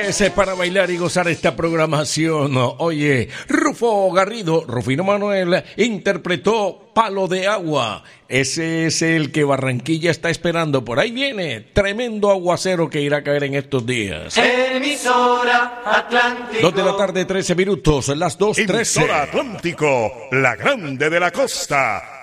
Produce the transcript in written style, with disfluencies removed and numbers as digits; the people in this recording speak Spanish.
Prepárese para bailar y gozar esta programación. Oye, Rufo Garrido, Rufino Manuel, interpretó Palo de Agua. Ese es el que Barranquilla está esperando. Por ahí viene tremendo aguacero que irá a caer en estos días. Emisora Atlántico. 2 de la tarde, 13 minutos, las 2:13. Emisora Atlántico, la grande de la costa.